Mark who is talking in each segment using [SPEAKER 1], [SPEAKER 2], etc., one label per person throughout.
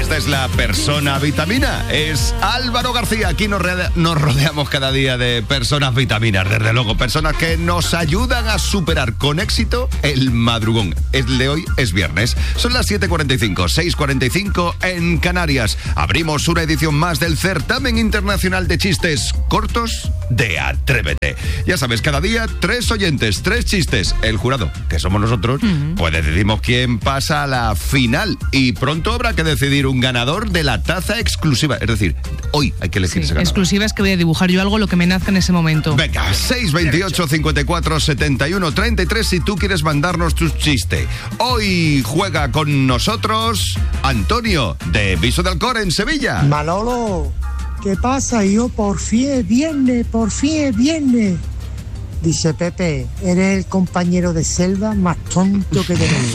[SPEAKER 1] Esta es la persona vitamina. Es Álvaro García. Aquí nos rodeamos cada día de personas vitaminas, desde luego. Personas que nos ayudan a superar con éxito el madrugón. El de hoy es viernes. Son las 7:45, 6:45 en Canarias. Abrimos una edición más del Certamen Internacional de Chistes Cortos de Atrévete. Ya sabes, cada día 3 oyentes, 3 chistes. El jurado, que somos nosotros, pues decidimos quién pasa a la final. Y pronto habrá que decidir un ganador de la taza exclusiva. Es decir, hoy hay que elegir ese ganador.
[SPEAKER 2] Exclusiva es que voy a dibujar yo algo lo que me nazca en ese momento.
[SPEAKER 1] Venga, 628 54 71 33 si tú quieres mandarnos tu chiste. Hoy juega con nosotros Antonio, de Viso de Alcor, en Sevilla.
[SPEAKER 3] Manolo, ¿qué pasa, hijo? Por fin es viernes. Dice Pepe, eres el compañero de selva más tonto que tenemos.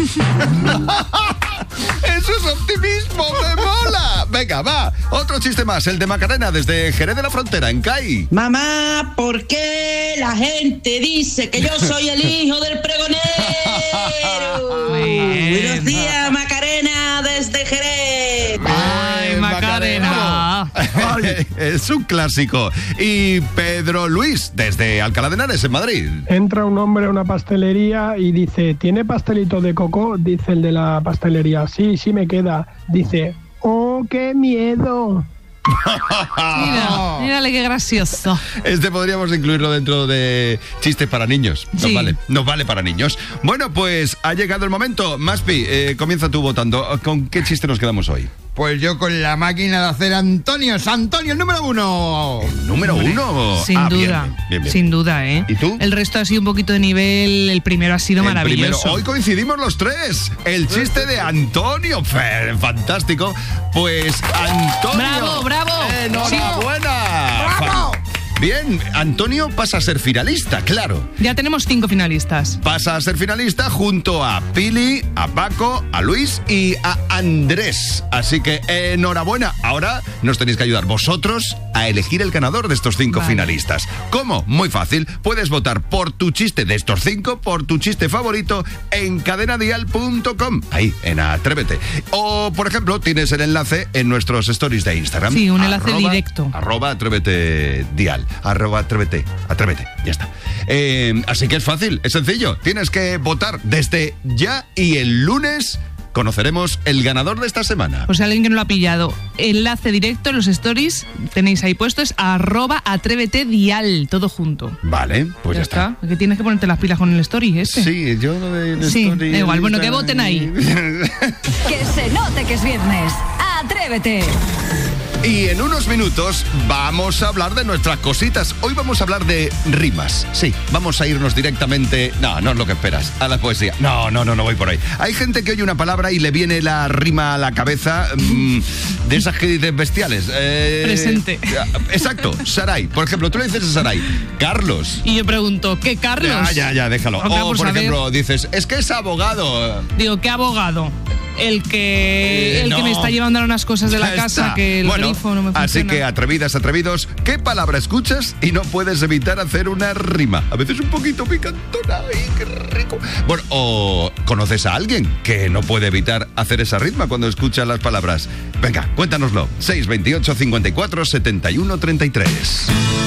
[SPEAKER 1] ¡Eso es optimismo! ¡Me mola! Venga, va. Otro chiste más, el de Macarena, desde Jerez de la Frontera, en CAI.
[SPEAKER 4] Mamá, ¿por qué la gente dice que yo soy el hijo del pregonero? Buenos días, Macarena, desde Jerez.
[SPEAKER 2] ¡Ay, Macarena!
[SPEAKER 1] Es un clásico. Y Pedro Luis, desde Alcalá de Henares, en Madrid.
[SPEAKER 5] Entra un hombre a una pastelería y dice, ¿tiene pastelito de coco? Dice el de la pastelería, sí me queda. Dice, ¡oh, qué miedo!
[SPEAKER 2] Mírale qué gracioso.
[SPEAKER 1] Este podríamos incluirlo dentro de chistes para niños. Nos vale para niños. Bueno, pues ha llegado el momento. Maspi, comienza tú votando. ¿Con qué chiste nos quedamos hoy?
[SPEAKER 6] Pues yo con la máquina de hacer Antonio, el número 1.
[SPEAKER 1] ¿El número 1?
[SPEAKER 2] Sin duda, bien. Sin duda, ¿eh?
[SPEAKER 1] ¿Y tú?
[SPEAKER 2] El resto ha sido un poquito de nivel, el primero ha sido maravilloso.
[SPEAKER 1] Hoy coincidimos los 3. El chiste de Antonio, fantástico. Pues Antonio.
[SPEAKER 2] ¡Bravo!
[SPEAKER 1] ¡Enhorabuena!
[SPEAKER 6] ¡Bravo!
[SPEAKER 1] Bien, Antonio pasa a ser finalista, claro.
[SPEAKER 2] Ya tenemos 5 finalistas.
[SPEAKER 1] Pasa a ser finalista junto a Pili, a Paco, a Luis y a Andrés. Así que enhorabuena. Ahora nos tenéis que ayudar vosotros a elegir el ganador de estos 5 finalistas. ¿Cómo? Muy fácil. Puedes votar por tu chiste de estos 5, por tu chiste favorito en cadenadial.com. Ahí, en Atrévete. O, por ejemplo, tienes el enlace en nuestros stories de Instagram.
[SPEAKER 2] Sí, un enlace directo.
[SPEAKER 1] @Atrévete Dial. @Atrévete, ya está. Así que es fácil, es sencillo. Tienes que votar desde ya y el lunes conoceremos el ganador de esta semana.
[SPEAKER 2] Pues alguien que no lo ha pillado, enlace directo en los stories, tenéis ahí puesto, es @Atrévete Dial, todo junto.
[SPEAKER 1] Vale, pues ya está.
[SPEAKER 2] Que tienes que ponerte las pilas con el story este.
[SPEAKER 1] Sí, yo lo de
[SPEAKER 2] sí, story. Da igual, bueno, que voten ahí.
[SPEAKER 7] Que se note que es viernes. Atrévete.
[SPEAKER 1] Y en unos minutos vamos a hablar de nuestras cositas. Hoy vamos a hablar de rimas. Sí, vamos a irnos directamente... No es lo que esperas, a la poesía. No voy por ahí. Hay gente que oye una palabra y le viene la rima a la cabeza de esas que dices bestiales.
[SPEAKER 2] Presente.
[SPEAKER 1] Exacto, Saray. Por ejemplo, tú le dices a Saray, Carlos.
[SPEAKER 2] Y yo pregunto, ¿qué Carlos?
[SPEAKER 1] Ya, déjalo. O, por ejemplo, dices, es que es abogado.
[SPEAKER 2] Digo, ¿qué abogado? El que me está llevando a unas cosas de la casa que el grifo no me funciona.
[SPEAKER 1] Así que atrevidas, atrevidos, ¿qué palabra escuchas y no puedes evitar hacer una rima? A veces un poquito picantona. ¡Ay, qué rico! Bueno, o conoces a alguien que no puede evitar hacer esa rima cuando escucha las palabras. Venga, cuéntanoslo. 628 54 71 33.